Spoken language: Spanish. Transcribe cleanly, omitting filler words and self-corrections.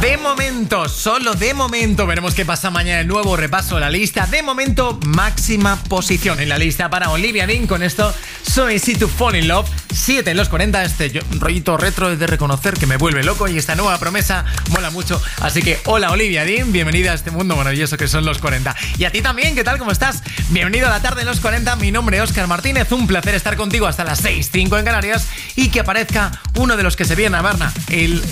De momento, solo de momento, veremos qué pasa mañana. El nuevo repaso de la lista. De momento, máxima posición en la lista para Olivia Dean con esto So Easy to Fall in Love. 7 en los 40. Rollito retro es de reconocer que me vuelve loco y esta nueva promesa mola mucho. Así que hola Olivia Dean, bienvenida a este mundo maravilloso que son los 40. Y a ti también, ¿qué tal? ¿Cómo estás? Bienvenido a la tarde en los 40. Mi nombre es Óscar Martínez. Un placer estar contigo hasta las 6:05 en Canarias y que aparezca uno de los que se viene a Berna, el